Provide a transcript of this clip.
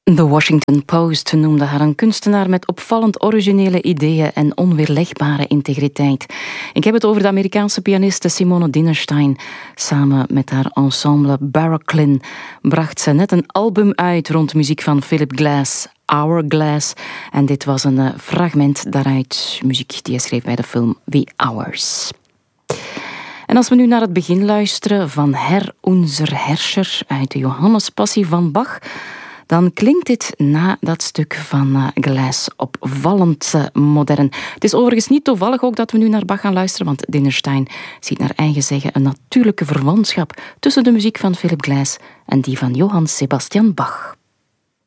The Washington Post noemde haar een kunstenaar met opvallend originele ideeën en onweerlegbare integriteit. Ik heb het over de Amerikaanse pianiste Simone Dinnerstein. Samen met haar ensemble Barracklin bracht ze net een album uit rond muziek van Philip Glass, Hourglass. En dit was een fragment daaruit, muziek die hij schreef bij de film The Hours. En als we nu naar het begin luisteren van Herr unser Herrscher uit de Johannespassie van Bach, dan klinkt dit na dat stuk van Glass opvallend modern. Het is overigens niet toevallig ook dat we nu naar Bach gaan luisteren, want Dinnerstein ziet naar eigen zeggen een natuurlijke verwantschap tussen de muziek van Philip Glass en die van Johann Sebastian Bach.